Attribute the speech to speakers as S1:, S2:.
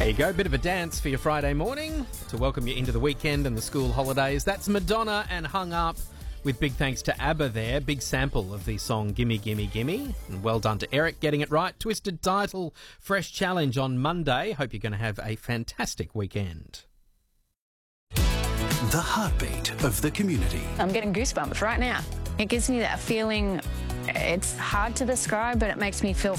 S1: There you go, bit of a dance for your Friday morning to welcome you into the weekend and the school holidays. That's Madonna and Hung Up, with big thanks to ABBA there. Big sample of the song Gimme Gimme Gimme. And well done to Eric getting it right. Twisted title, fresh challenge on Monday. Hope you're going to have a fantastic weekend.
S2: The heartbeat of the community.
S3: I'm getting goosebumps right now. It gives me that feeling, it's hard to describe, but it makes me feel